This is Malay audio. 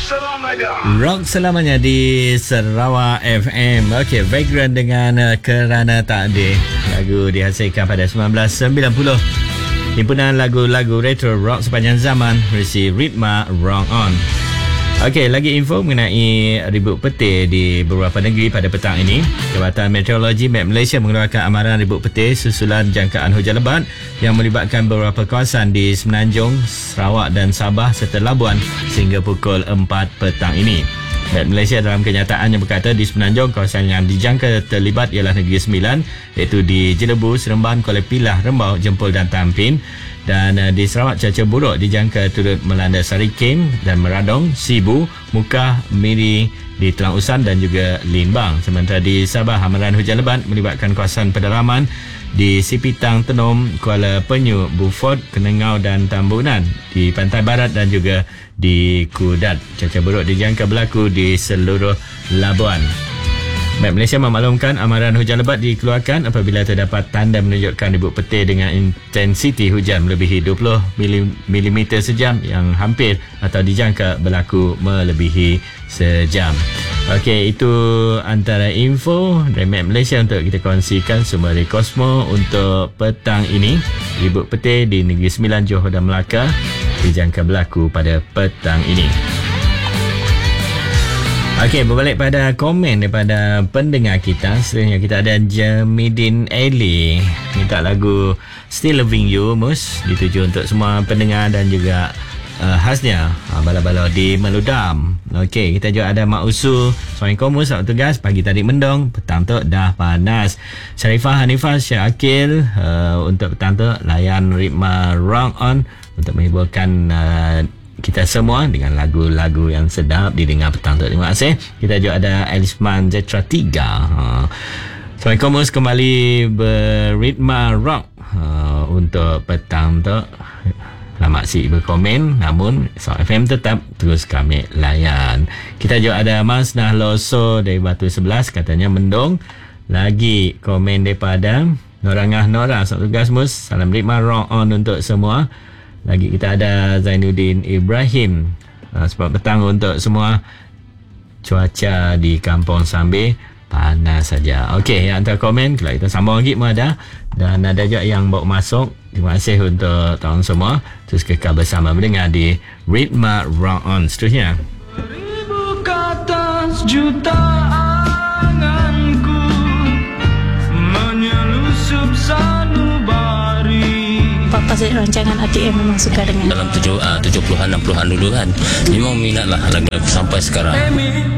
Rock selamanya di Sarawak FM. Okey, background dengan Kerana Takdir. Lagu dihasilkan pada 1990. Himpunan lagu-lagu retro rock sepanjang zaman berisi ritma Rock On. Okey, lagi info mengenai ribut petir di beberapa negeri pada petang ini. Jabatan Meteorologi Met Malaysia mengeluarkan amaran ribut petir susulan jangkaan hujan lebat yang melibatkan beberapa kawasan di Semenanjung, Sarawak dan Sabah serta Labuan sehingga pukul 4 petang ini. Met Malaysia dalam kenyataannya berkata di Semenanjung, kawasan yang dijangka terlibat ialah Negeri Sembilan, iaitu di Jelebu, Seremban, Kuala Pilah, Rembau, Jempol dan Tampin. Dan di Sarawak, cuaca buruk dijangka turut melanda Sarikin dan Meradong, Sibu, Mukah, Miri di Telang Usan dan juga Limbang. Sementara di Sabah, amaran hujan lebat melibatkan kawasan pedalaman di Sipitang, Tenom, Kuala Penyu, Beaufort, Kenengau dan Tambunan, di Pantai Barat dan juga di Kudat. Cuaca buruk dijangka berlaku di seluruh Labuan. Met Malaysia memaklumkan amaran hujan lebat dikeluarkan apabila terdapat tanda menunjukkan ribut petir dengan intensiti hujan melebihi 20 mm sejam yang hampir atau dijangka berlaku melebihi sejam. Okey, itu antara info dari Met Malaysia untuk kita kongsikan sumber dari Kosmo untuk petang ini. Ribut petir di Negeri Sembilan, Johor dan Melaka dijangka berlaku pada petang ini. Okey, berbalik pada komen daripada pendengar kita. Seterusnya kita ada Jamidin Ali minta lagu Still Loving You, Mus, dituju untuk semua pendengar dan juga khasnya bala-bala di Meludam. Okey, kita juga ada Mak Usu. Assalamualaikum Mus, selamat tugas. Pagi tadi mendung, petang tu dah panas. Syarifah Hanifah Syakil untuk petang tu layan ritma Rock On untuk menghiburkan kita semua dengan lagu-lagu yang sedap didengar petang tu. Terima kasih. Kita juga ada Alisman Zetra 3. Assalamualaikum Mus, kembali beritma rock untuk petang tu. Lama si berkomen, namun Sound FM tetap terus kami layan. Kita juga ada Mas Nahloso dari Batu 11, katanya mendung. Lagi komen daripada Norangah Nora. Selamat tugas Mus, salam ritma Rock On untuk semua. Lagi kita ada Zainuddin Ibrahim. Sebab petang untuk semua. Cuaca di Kampung Sambil panas saja. Okey, yang antara komen kalau kita sambung lagi pun ada. Dan ada juga yang bawa masuk. Terima kasih untuk tahun semua. Terus kekal bersama mendengar di Ritma Rock On. Seterusnya, 1000 kata juta anganku menyelusup sanubari. Pasal rancangan ATM memang suka dengan dalam 70-an 60-an dulu kan, memang minat lah lagu sampai sekarang.